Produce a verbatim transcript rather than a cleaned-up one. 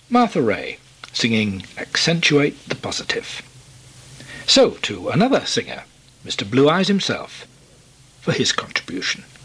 Martha Ray, singing Accentuate the Positive. So to another singer, Mister Blue Eyes himself, for his contribution.